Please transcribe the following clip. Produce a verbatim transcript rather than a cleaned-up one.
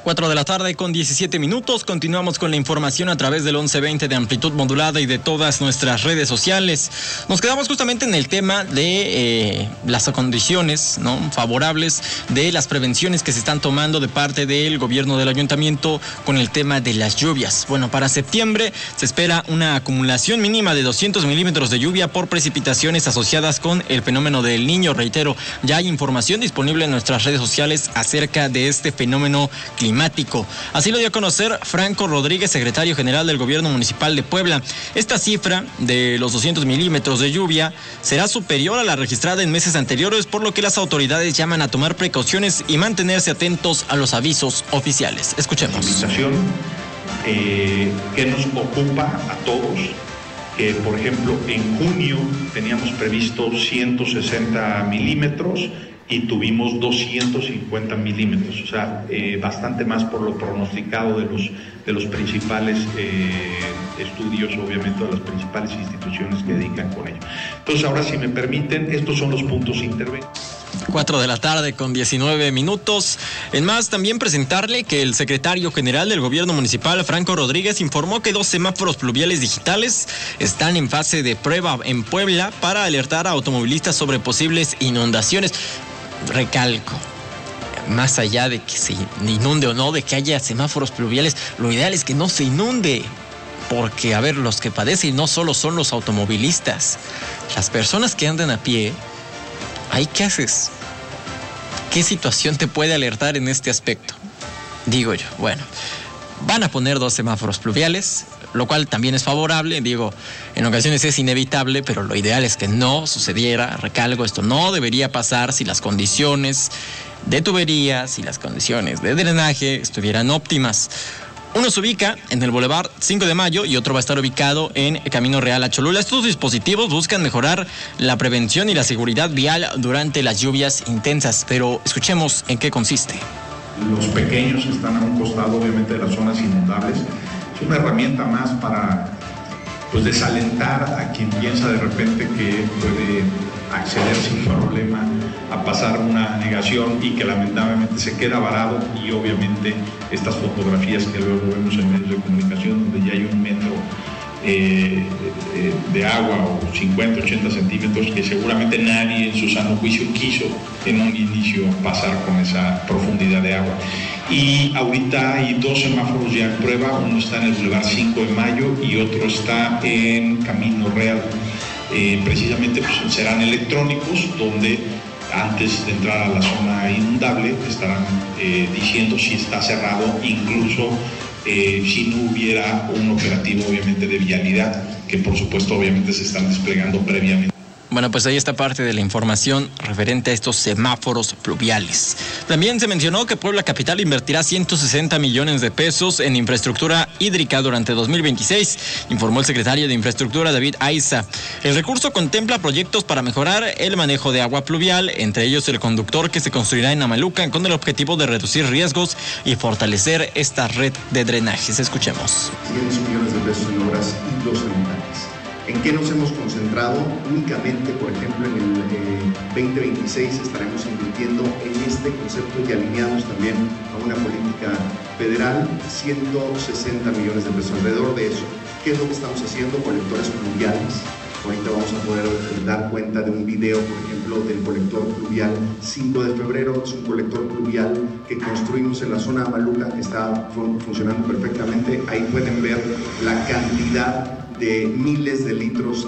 cuatro de la tarde con diecisiete minutos. Continuamos con la información a través del once veinte de amplitud modulada y de todas nuestras redes sociales. Nos quedamos justamente en el tema de eh, las condiciones, ¿no?, favorables de las prevenciones que se están tomando de parte del gobierno del ayuntamiento con el tema de las lluvias. Bueno, para septiembre se espera una acumulación mínima de doscientos milímetros de lluvia por precipitaciones asociadas con el fenómeno del Niño. Reitero, ya hay información disponible en nuestras redes sociales acerca de este fenómeno climático. Así lo dio a conocer Franco Rodríguez, secretario general del Gobierno Municipal de Puebla. Esta cifra de los doscientos milímetros de lluvia será superior a la registrada en meses anteriores, por lo que las autoridades llaman a tomar precauciones y mantenerse atentos a los avisos oficiales. Escuchemos. Situación eh, que nos ocupa a todos. Que, por ejemplo, en junio teníamos previsto ciento sesenta milímetros y tuvimos doscientos cincuenta milímetros, o sea, eh, bastante más por lo pronosticado de los, de los principales eh, estudios, obviamente, de las principales instituciones que dedican con ello. Entonces, ahora, si me permiten, estos son los puntos intervenidos. cuatro de la tarde con diecinueve minutos. En más, también presentarle que el secretario general del Gobierno Municipal, Franco Rodríguez, informó que dos semáforos pluviales digitales están en fase de prueba en Puebla para alertar a automovilistas sobre posibles inundaciones. Recalco, más allá de que se inunde o no, de que haya semáforos pluviales, lo ideal es que no se inunde. Porque, a ver, los que padecen no solo son los automovilistas, las personas que andan a pie. ¿Ahí qué haces? ¿Qué situación te puede alertar en este aspecto? Digo yo, bueno, van a poner dos semáforos pluviales, lo cual también es favorable. Digo, en ocasiones es inevitable, pero lo ideal es que no sucediera. Recalco, esto no debería pasar si las condiciones de tuberías y las condiciones de drenaje estuvieran óptimas. Uno se ubica en el Boulevard cinco de mayo y otro va a estar ubicado en Camino Real a Cholula. Estos dispositivos buscan mejorar la prevención y la seguridad vial durante las lluvias intensas, pero escuchemos en qué consiste. Los pequeños están a un costado, obviamente, de las zonas inundables. Es una herramienta más para, pues, desalentar a quien piensa de repente que puede acceder sin problema a pasar una negación y que lamentablemente se queda varado. Y obviamente estas fotografías que luego vemos en medios de comunicación donde ya hay un metro eh, eh, de agua o cincuenta, ochenta centímetros, que seguramente nadie en su sano juicio quiso en un inicio pasar con esa profundidad de agua. Y ahorita hay dos semáforos ya en prueba, uno está en el Boulevard cinco de mayo y otro está en Camino Real. Eh, precisamente pues, serán electrónicos, donde antes de entrar a la zona inundable estarán eh, diciendo si está cerrado, incluso eh, si no hubiera un operativo, obviamente, de vialidad, que por supuesto obviamente se están desplegando previamente. Bueno, pues ahí está parte de la información referente a estos semáforos pluviales. También se mencionó que Puebla Capital invertirá ciento sesenta millones de pesos en infraestructura hídrica durante dos mil veintiséis, informó el secretario de Infraestructura, David Aiza. El recurso contempla proyectos para mejorar el manejo de agua pluvial, entre ellos el conductor que se construirá en Amalucan, con el objetivo de reducir riesgos y fortalecer esta red de drenajes. Escuchemos. cientos millones de pesos en obras hidrosanitarias. ¿En qué nos hemos concentrado? Únicamente, por ejemplo, en el eh, veinte veintiséis estaremos invirtiendo en este concepto y alineados también a una política federal, ciento sesenta millones de pesos. Alrededor de eso, ¿qué es lo que estamos haciendo? Colectores pluviales. Ahorita vamos a poder dar cuenta de un video, por ejemplo, del colector pluvial cinco de febrero. Es un colector pluvial que construimos en la zona de Amalucan, que está fun- funcionando perfectamente. Ahí pueden ver la cantidad de miles de litros